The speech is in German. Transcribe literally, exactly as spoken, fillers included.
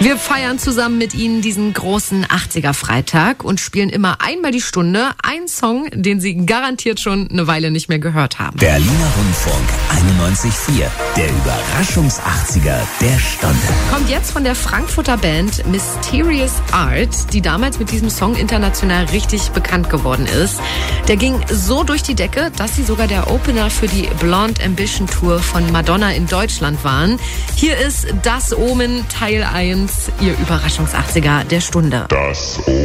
Wir feiern zusammen mit Ihnen diesen großen achtziger-Freitag und spielen immer einmal die Stunde einen Song, den Sie garantiert schon eine Weile nicht mehr gehört haben. Berliner Rundfunk einundneunzig Komma vier, der Überraschungs-achtziger der Stunde. Kommt jetzt von der Frankfurter Band Mysterious Art, die damals mit diesem Song international richtig bekannt geworden ist. Der ging so durch die Decke, dass sie sogar der Opener für die Blonde Ambition Tour von Madonna in Deutschland waren. Hier ist Das Omen Teil eins, Ihr Überraschungs-achtziger der Stunde. Das Omen.